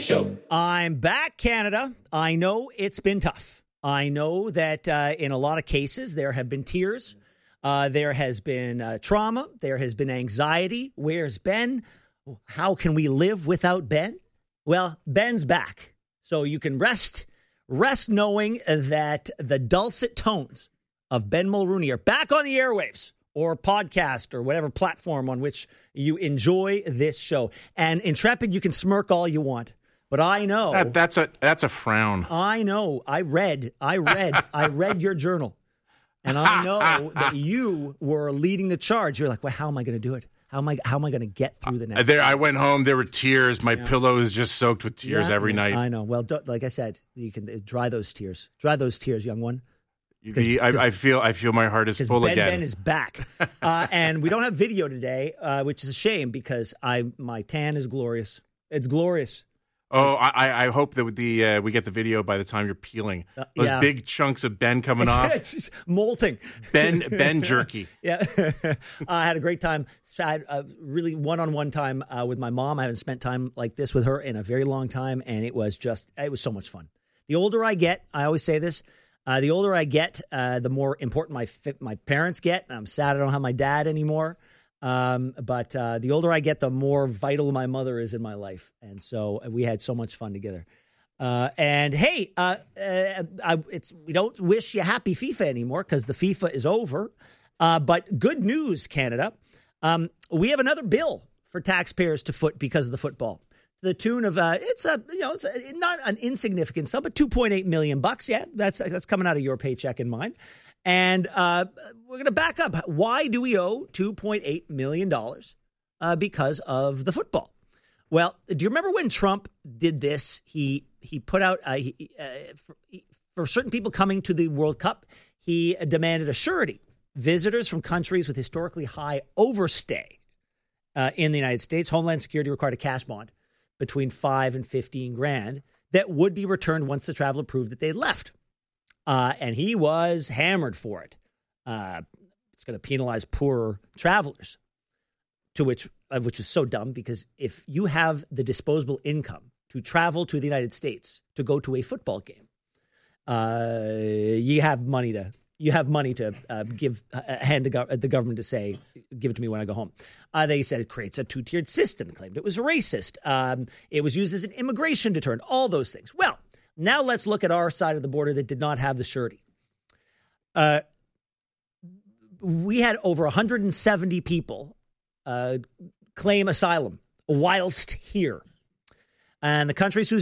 Show. I'm back, Canada. I know it's been tough. I know that in a lot of cases there have been tears. There has been trauma. There has been anxiety. Where's Ben? How can we live without Ben? Well, Ben's back. So you can rest knowing that the dulcet tones of Ben Mulrooney are back on the airwaves or podcast or whatever platform on which you enjoy this show. And Intrepid, you can smirk all you want. But I know that's a frown. I know. I read your journal. And I know that you were leading the charge. You're like, well, how am I going to do it? How am I going to get through the next? I went home. There were tears. My pillow is just soaked with tears every night. I know. Well, like I said, you can dry those tears. Dry those tears, young one. I feel my heart is full again. Ben is back, and we don't have video today, which is a shame because my tan is glorious. It's glorious. Oh, I hope that we get the video by the time you're peeling. Those big chunks of Ben coming off. It's molting. Ben jerky. Yeah. I had a great time. I had a really one-on-one time with my mom. I haven't spent time like this with her in a very long time, and it was so much fun. The older I get, I always say this, the older I get, the more important my parents get. I'm sad I don't have my dad anymore. But the older I get, the more vital my mother is in my life. And so we had so much fun together. And hey, we don't wish you happy FIFA anymore because the FIFA is over. But good news, Canada. We have another bill for taxpayers to foot because of the football. To the tune of it's not an insignificant sum, but $2.8 million. Yeah, that's coming out of your paycheck and mine. And we're going to back up. Why do we owe $2.8 million? Because of the football. Well, do you remember when Trump did this? He put out, for certain people coming to the World Cup, he demanded a surety. Visitors from countries with historically high overstay in the United States, Homeland Security required a cash bond between $5,000 and $15,000 that would be returned once the traveler proved that they left. And he was hammered for it. It's going to penalize poorer travelers, which is so dumb because if you have the disposable income to travel to the United States to go to a football game, you have money to give hand to the government to say, give it to me when I go home. They said it creates a two-tiered system, claimed it was racist. It was used as an immigration deterrent, all those things. Well, now let's look at our side of the border that did not have the surety. We had over 170 people claim asylum whilst here. And the countries whose